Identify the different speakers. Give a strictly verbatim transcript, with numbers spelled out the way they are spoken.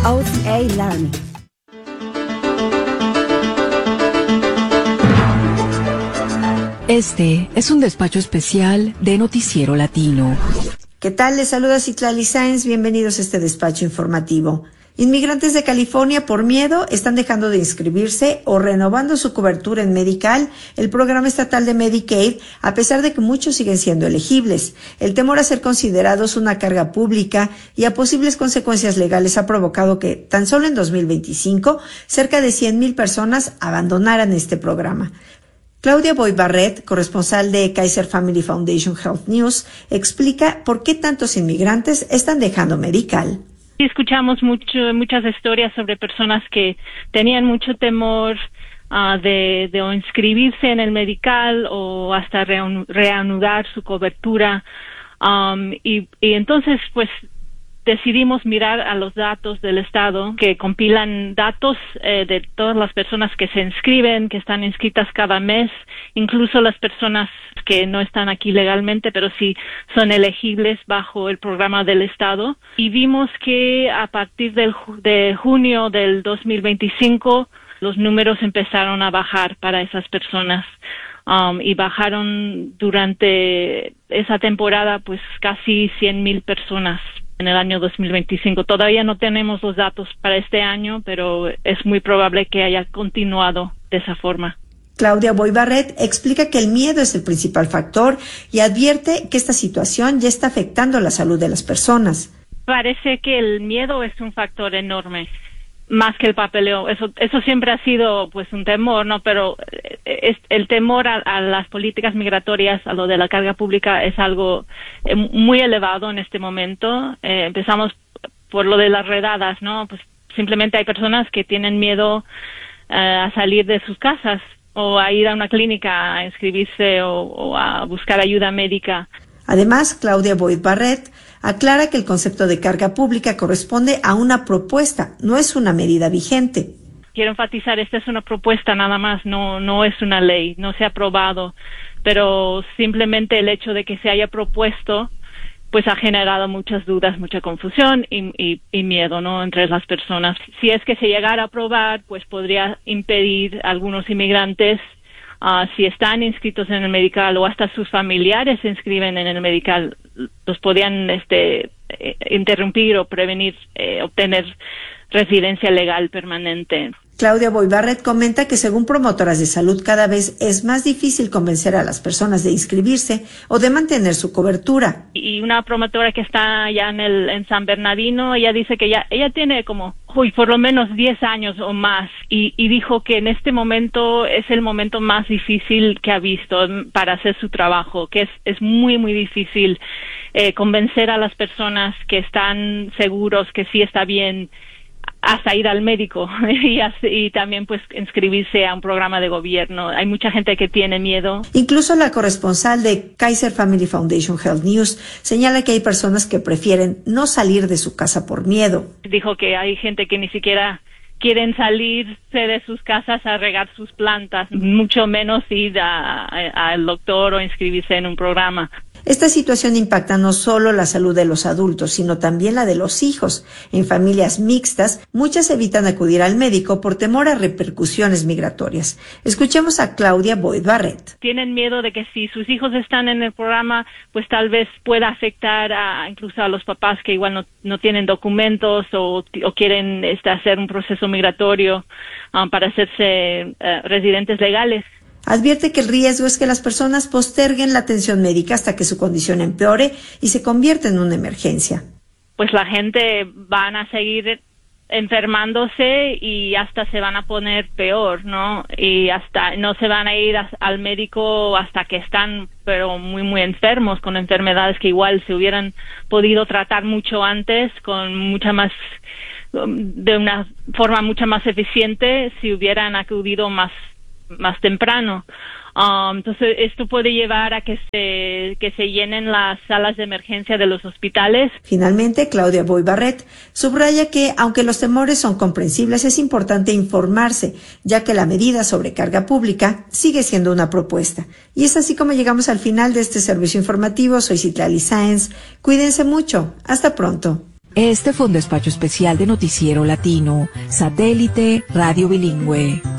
Speaker 1: O T A Learning.
Speaker 2: Este es un despacho especial de Noticiero Latino.
Speaker 3: ¿Qué tal? Les saluda Citlali Sáenz. Bienvenidos a este despacho informativo. Inmigrantes de California por miedo están dejando de inscribirse o renovando su cobertura en Medical, el programa estatal de Medicaid, a pesar de que muchos siguen siendo elegibles. El temor a ser considerados una carga pública y a posibles consecuencias legales ha provocado que, tan solo en dos mil veinticinco, cerca de cien mil personas abandonaran este programa. Claudia Boyd Barrett, corresponsal de Kaiser Family Foundation Health News, explica por qué tantos inmigrantes están dejando Medical.
Speaker 4: Sí, escuchamos mucho, muchas historias sobre personas que tenían mucho temor uh, de, de o inscribirse en el Medical o hasta reanudar su cobertura. Um, y, y entonces, pues, decidimos mirar a los datos del Estado que compilan datos eh, de todas las personas que se inscriben, que están inscritas cada mes, incluso las personas que no están aquí legalmente, pero sí son elegibles bajo el programa del Estado. Y vimos que a partir del, de junio del dos mil veinticinco, los números empezaron a bajar para esas personas. Um, y bajaron durante esa temporada, pues, casi cien mil personas en el año dos mil veinticinco. Todavía no tenemos los datos para este año, pero es muy probable que haya continuado de esa forma.
Speaker 3: Claudia Boyd Barrett explica que el miedo es el principal factor y advierte que esta situación ya está afectando la salud de las personas.
Speaker 4: Parece que el miedo es un factor enorme, más que el papeleo. Eso, eso siempre ha sido, pues, un temor, ¿no? Pero es, el temor a, a las políticas migratorias, a lo de la carga pública, es algo eh, muy elevado en este momento. Eh, empezamos por lo de las redadas, ¿no? Pues simplemente hay personas que tienen miedo eh, a salir de sus casas o a ir a una clínica a inscribirse o, o a buscar ayuda médica.
Speaker 3: Además, Claudia Boyd Barrett aclara que el concepto de carga pública corresponde a una propuesta, no es una medida vigente.
Speaker 4: Quiero enfatizar, esta es una propuesta nada más, no, no es una ley, no se ha aprobado, pero simplemente el hecho de que se haya propuesto, pues ha generado muchas dudas, mucha confusión y, y, y miedo, ¿no?, entre las personas. Si es que se llegara a aprobar, pues podría impedir a algunos inmigrantes, Uh, si están inscritos en el Medical o hasta sus familiares se inscriben en el Medical, los podían este, eh, interrumpir o prevenir eh, obtener residencia legal permanente.
Speaker 3: Claudia Boyd Barrett comenta que según promotoras de salud cada vez es más difícil convencer a las personas de inscribirse o de mantener su cobertura.
Speaker 4: Y una promotora que está ya en el en San Bernardino, ella dice que ya ella tiene como uy, por lo menos diez años o más y, y dijo que en este momento es el momento más difícil que ha visto para hacer su trabajo, que es, es muy, muy difícil eh, convencer a las personas que están seguros que sí está bien hasta ir al médico y, así, y también pues inscribirse a un programa de gobierno. Hay mucha gente que tiene miedo.
Speaker 3: Incluso la corresponsal de Kaiser Family Foundation Health News señala que hay personas que prefieren no salir de su casa por miedo.
Speaker 4: Dijo que hay gente que ni siquiera quieren salirse de sus casas a regar sus plantas, mucho menos ir al doctor o inscribirse en un programa.
Speaker 3: Esta situación impacta no solo la salud de los adultos, sino también la de los hijos. En familias mixtas, muchas evitan acudir al médico por temor a repercusiones migratorias. Escuchemos a Claudia Boyd Barrett.
Speaker 4: Tienen miedo de que si sus hijos están en el programa, pues tal vez pueda afectar a, incluso a los papás que igual no, no tienen documentos o, o quieren este, hacer un proceso migratorio um, para hacerse uh, residentes legales.
Speaker 3: Advierte que el riesgo es que las personas posterguen la atención médica hasta que su condición empeore y se convierta en una emergencia.
Speaker 4: Pues la gente van a seguir enfermándose y hasta se van a poner peor, ¿no? Y hasta no se van a ir a, al médico hasta que están, pero muy, muy enfermos, con enfermedades que igual se hubieran podido tratar mucho antes, con mucha más, de una forma mucho más eficiente, si hubieran acudido más más temprano. Um, entonces esto puede llevar a que se que se llenen las salas de emergencia de los hospitales.
Speaker 3: Finalmente, Claudia Boyd Barrett subraya que, aunque los temores son comprensibles, es importante informarse, ya que la medida sobre carga pública sigue siendo una propuesta. Y es así como llegamos al final de este servicio informativo. Soy Citlali Sáenz. Cuídense mucho. Hasta pronto.
Speaker 2: Este fue un despacho especial de Noticiero Latino, Satélite Radio Bilingüe.